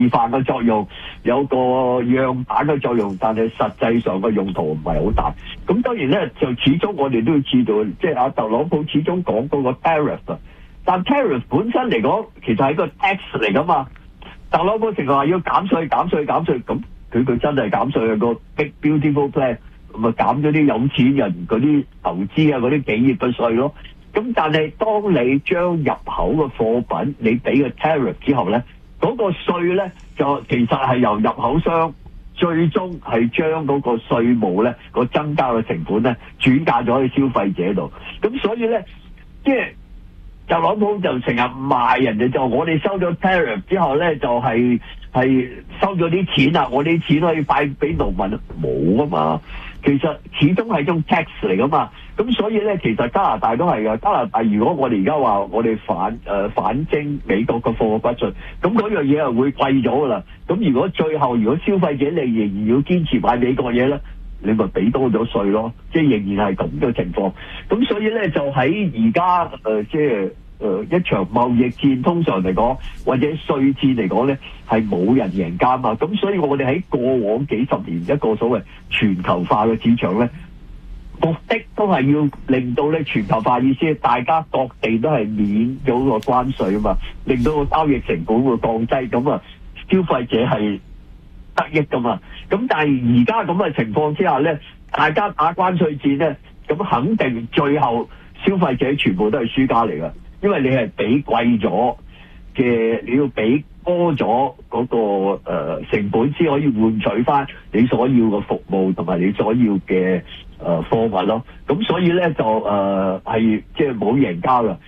範嘅作用，有個樣板嘅作用，但係實際上嘅用途唔係好大。咁當然咧，就始終我哋都要知道，即係阿特朗普始終講嗰個 tariff 啊，但 tariff 本身嚟講，其實係個 tax 嚟噶嘛。特朗普成日話要減稅，咁佢真係減稅啊，個 Big Beautiful Plan， 咪減咗啲有錢人嗰啲投資啊，嗰啲企業嘅稅咯。咁但係當你將入口嘅貨品你俾個 tariff 之後咧，嗰個稅咧就其實係由入口商最終係將嗰個稅務咧個增加嘅成本咧轉嫁咗去消費者度。咁所以咧，即係特朗普就成日賣人哋，就我哋收咗 tariff 之後咧就係收咗啲錢啊，我啲錢可以派俾農民，冇啊嘛。其實始終係種 tax 嚟噶嘛。咁所以咧，其實加拿大都係噶。加拿大如果我哋而家話我哋反徵美國嘅貨物不進，咁嗰樣嘢係會貴咗噶啦。咁如果最後如果消費者你仍然要堅持買美國嘢咧，你咪俾多咗稅咯。即係仍然係咁嘅情況。咁所以咧就喺而家即係一場貿易戰，通常嚟講或者稅戰嚟講咧，係冇人贏家嘛。咁所以我哋喺過往幾十年一個所謂全球化嘅市場咧，目的都係要令到咧全球化，意思大家各地都係免咗個關稅啊嘛，令到個交易成本會降低，咁啊消費者係得益噶嘛。咁但係而家咁嘅情況之下咧，大家打關稅戰咧，咁肯定最後消費者全部都係輸家嚟噶。因為你係俾貴咗嘅，你要俾多咗嗰個成本先可以換取翻你所要嘅服務同埋你所要嘅貨物咯。咁所以咧就係即係冇贏家噶。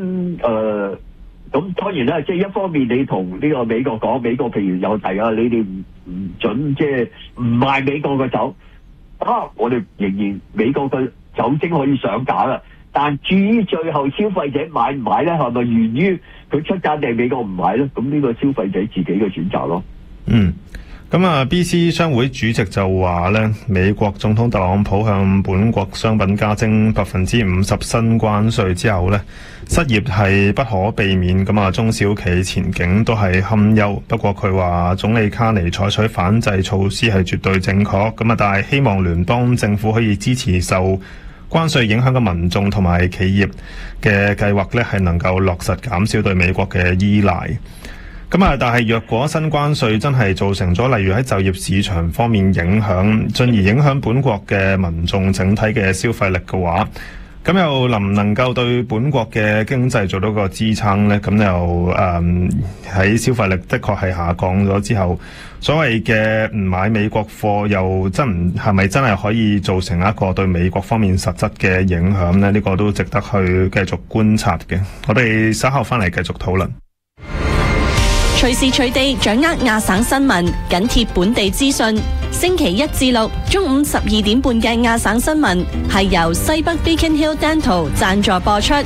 咁當然啦，即係一方面你同呢個美國講，美國譬如有提啊，你哋唔準即係唔賣美國嘅酒啊，我哋仍然美國嘅酒精可以上架啦。但至於最後消費者買唔買咧，係咪源於佢出價定美國唔買咧？咁呢個消費者自己嘅選擇咯。 咁啊 BC 商會主席就話咧，美國總統特朗普向本國商品加徵50%新關稅之後咧，失業係不可避免，咁啊中小企前景都係堪憂。不過佢話總理卡尼採取反制措施係絕對正確，咁啊但係希望聯邦政府可以支持受關稅影響嘅民眾同埋企業嘅計劃咧，係能夠落實減少對美國嘅依賴。咁啊，但係若果新關稅真係造成咗，例如喺就業市場方面影響，進而影響本國嘅民眾整體嘅消費力嘅話，咁又能唔能夠對本國嘅經濟做到個支撐呢？咁又喺消費力的確係下降咗之後，所謂嘅唔買美國貨又係咪真係可以造成一個對美國方面實質嘅影響呢？呢個都值得去繼續觀察嘅。我哋稍後翻嚟繼續討論。 隨時隨地掌握亞省新聞，緊貼本地資訊。星期一至六中午12點半嘅亞省新聞係由西北 Beacon Hill Dental 贊助播出。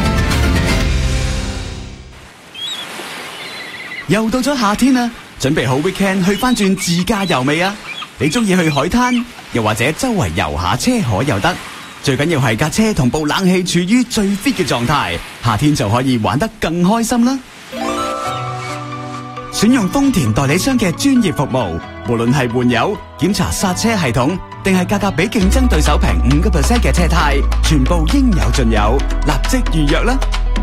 又到咗夏天啦，準備好 weekend 去翻轉自駕遊未啊？你中意去海灘，又或者周圍遊下車河又得，最緊要係架車同部冷氣處於最 fit 嘅狀態，夏天就可以玩得更開心啦。選用豐田代理商嘅專業服務，無論係換油、檢查剎車系統，定係價格比競爭對手平5% 嘅車胎，全部應有盡有，立即預約啦！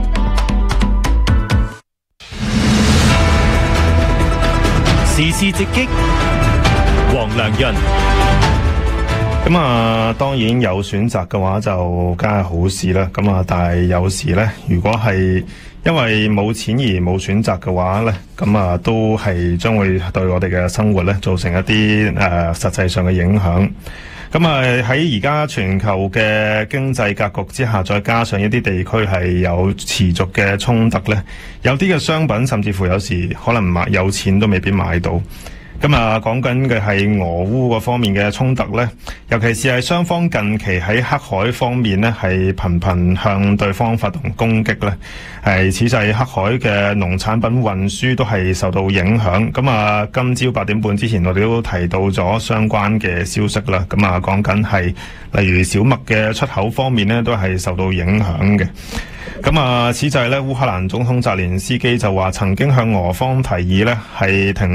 時事直擊，黃良潤。 咁啊，當然有選擇嘅話就梗係好事啦。咁啊，但係有時呢，如果係因為冇錢而冇選擇嘅話呢，咁啊都係將會對我哋嘅生活呢造成一啲實際上嘅影響。咁啊喺而家全球嘅經濟格局之下，再加上一啲地區係有持續嘅衝突呢，有啲嘅商品甚至乎有時可能有錢都未必買到。咁啊，講緊嘅係俄烏嗰方面嘅衝突呢，尤其是係雙方近期喺黑海方面呢，係頻頻向對方發動攻擊呢，係此際黑海嘅農產品運輸都係受到影響。咁啊，今朝8點半之前，我哋都提到咗相關嘅消息啦。咁啊，講緊係例如小麥嘅出口方面呢，都係受到影響嘅。咁啊，此際呢，烏克蘭總統澤連斯基就話曾經向俄方提議呢，係停